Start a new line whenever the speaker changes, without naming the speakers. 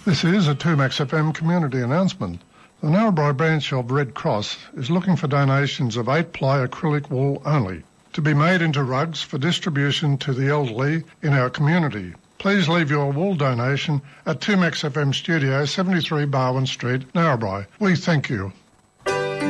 This is a 2Max FM community announcement. The Narrabri branch of Red Cross is looking for donations of 8-ply acrylic wool only, to be made into rugs for distribution to the elderly in our community. Please leave your wool donation at 2Max FM Studio, 73 Barwon Street, Narrabri. We thank you.